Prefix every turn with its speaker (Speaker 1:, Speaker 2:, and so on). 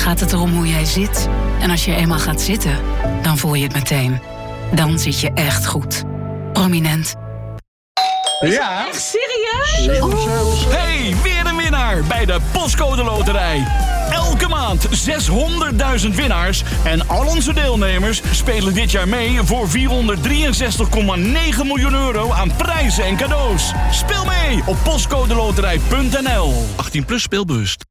Speaker 1: gaat het erom hoe jij zit. En als je eenmaal gaat zitten, dan voel je het meteen. Dan zit je echt goed. Prominent.
Speaker 2: Ja.
Speaker 3: Echt serieus?
Speaker 2: Hey, weer een winnaar bij de Postcode Loterij. Elke maand 600.000 winnaars en al onze deelnemers spelen dit jaar mee voor 463,9 miljoen euro aan prijzen en cadeaus. Speel mee op postcodeloterij.nl. 18+ speelbewust.